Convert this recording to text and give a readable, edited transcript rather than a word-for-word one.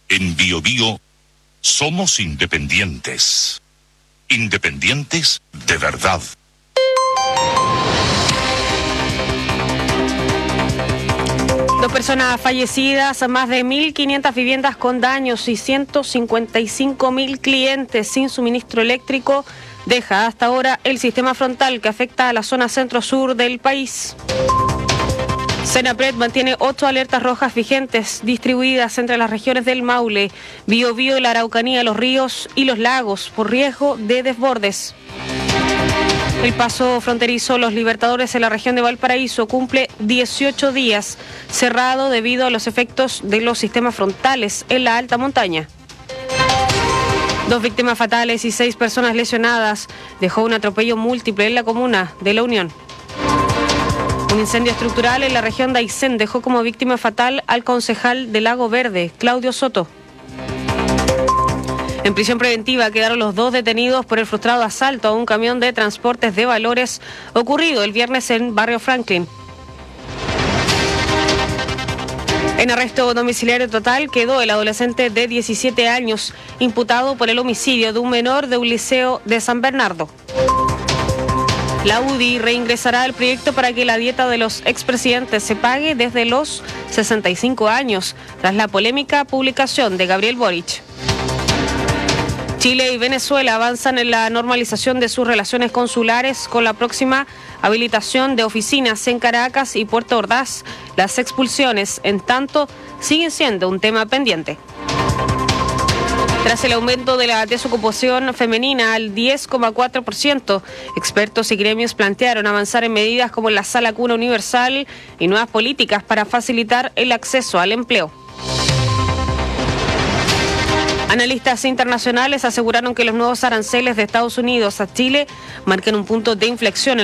En BioBio somos independientes. Independientes de verdad. Dos personas fallecidas, más de 1.500 viviendas con daños y 155.000 clientes sin suministro eléctrico deja hasta ahora el sistema frontal que afecta a la zona centro-sur del país. Senapred mantiene 8 alertas rojas vigentes distribuidas entre las regiones del Maule, Biobío y la Araucanía, los ríos y los lagos por riesgo de desbordes. El paso fronterizo Los Libertadores en la región de Valparaíso cumple 18 días cerrado debido a los efectos de los sistemas frontales en la alta montaña. 2 víctimas fatales y 6 personas lesionadas dejó un atropello múltiple en la comuna de La Unión. Un incendio estructural en la región de Aysén dejó como víctima fatal al concejal de Lago Verde, Claudio Soto. En prisión preventiva quedaron los 2 detenidos por el frustrado asalto a un camión de transportes de valores ocurrido el viernes en Barrio Franklin. En arresto domiciliario total quedó el adolescente de 17 años, imputado por el homicidio de un menor de un liceo de San Bernardo. La UDI reingresará el proyecto para que la dieta de los expresidentes se pague desde los 65 años, tras la polémica publicación de Gabriel Boric. Chile y Venezuela avanzan en la normalización de sus relaciones consulares con la próxima habilitación de oficinas en Caracas y Puerto Ordaz. Las expulsiones, en tanto, siguen siendo un tema pendiente. Tras el aumento de la desocupación femenina al 10,4%, expertos y gremios plantearon avanzar en medidas como la Sala Cuna Universal y nuevas políticas para facilitar el acceso al empleo. Analistas internacionales aseguraron que los nuevos aranceles de Estados Unidos a Chile marcan un punto de inflexión